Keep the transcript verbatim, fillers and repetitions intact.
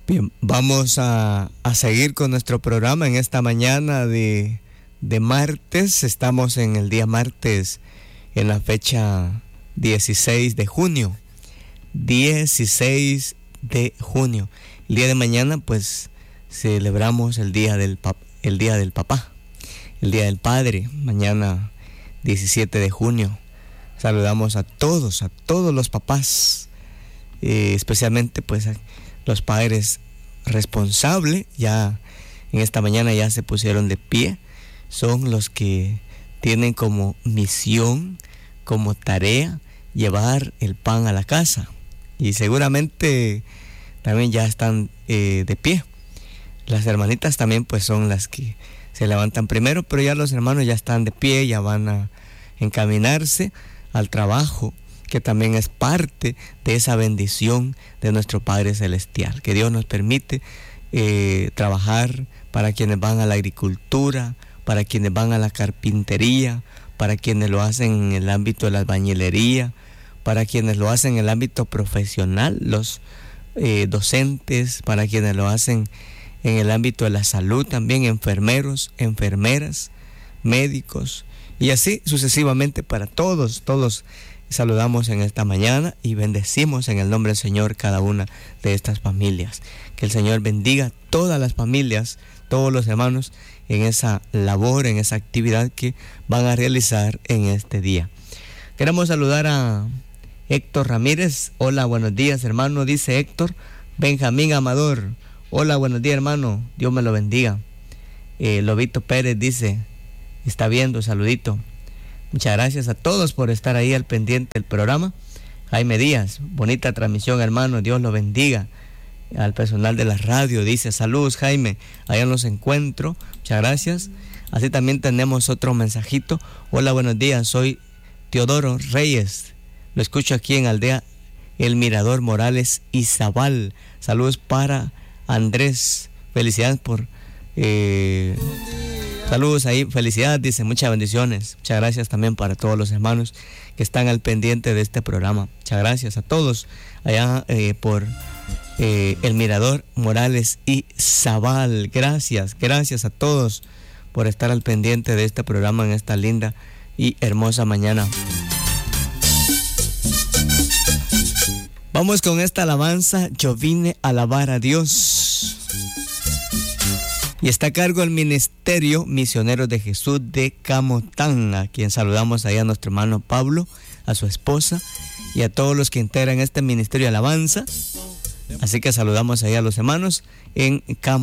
Bien, vamos a, a seguir con nuestro programa en esta mañana de, de martes. Estamos en el día martes, en la fecha dieciséis de junio. dieciséis de junio. El día de mañana, pues, celebramos el día del, pap- el día del papá, el día del padre. Mañana, diecisiete de junio. Saludamos a todos, a todos los papás, eh, especialmente, pues, a los padres responsables. Ya en esta mañana ya se pusieron de pie. Son los que tienen como misión, como tarea, llevar el pan a la casa. Y seguramente también ya están eh, de pie. Las hermanitas también pues son las que se levantan primero, pero ya los hermanos ya están de pie, ya van a encaminarse al trabajo, que también es parte de esa bendición de nuestro Padre Celestial, que Dios nos permite eh, trabajar para quienes van a la agricultura, para quienes van a la carpintería, para quienes lo hacen en el ámbito de la albañilería, para quienes lo hacen en el ámbito profesional, los eh, docentes, para quienes lo hacen en el ámbito de la salud también, enfermeros, enfermeras, médicos, y así sucesivamente para todos, todos. Saludamos en esta mañana y bendecimos en el nombre del Señor cada una de estas familias. Que el Señor bendiga todas las familias, todos los hermanos en esa labor, en esa actividad que van a realizar en este día. Queremos saludar a Héctor Ramírez. Hola, buenos días, hermano, dice Héctor. Benjamín Amador. Hola, buenos días, hermano. Dios me lo bendiga. Eh, Lobito Pérez dice, está viendo, saludito. Muchas gracias a todos por estar ahí al pendiente del programa. Jaime Díaz, bonita transmisión, hermano, Dios lo bendiga. Al personal de la radio dice, saludos Jaime, allá los encuentro, muchas gracias. Así también tenemos otro mensajito. Hola, buenos días, soy Teodoro Reyes, lo escucho aquí en Aldea El Mirador Morales Izabal. Saludos para Andrés, felicidades por... Eh, Saludos ahí, felicidades, dice, muchas bendiciones. Muchas gracias también para todos los hermanos que están al pendiente de este programa. Muchas gracias a todos allá eh, por eh, El Mirador Morales y Zabal. Gracias, gracias a todos por estar al pendiente de este programa en esta linda y hermosa mañana. Vamos con esta alabanza, Yo vine a alabar a Dios. Y está a cargo del Ministerio Misioneros de Jesús de Camotán, a quien saludamos ahí a nuestro hermano Pablo, a su esposa y a todos los que integran este Ministerio de Alabanza. Así que saludamos ahí a los hermanos en Camotán.